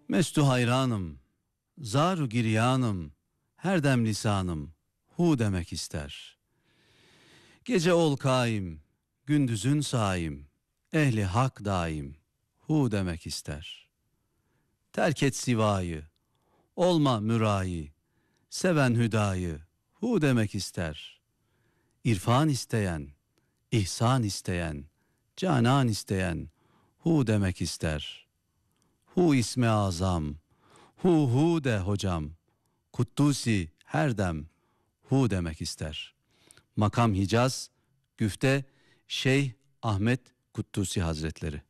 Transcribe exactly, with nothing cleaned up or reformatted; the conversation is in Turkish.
Mestu hayranım, zaru giryanım, her dem lisanım, hu demek ister. Gece ol kaim, gündüzün saim, ehli hak daim, hu demek ister. Terk et sivayı, olma mürayi, seven hüdayı, hu demek ister. İrfan isteyen, ihsan isteyen, canan isteyen, hu demek ister. Hu ismi azam, hu hu de hocam, Kuttusi her dem, hu demek ister. Makam Hicaz, güfte Şeyh Ahmet Kuttusi Hazretleri.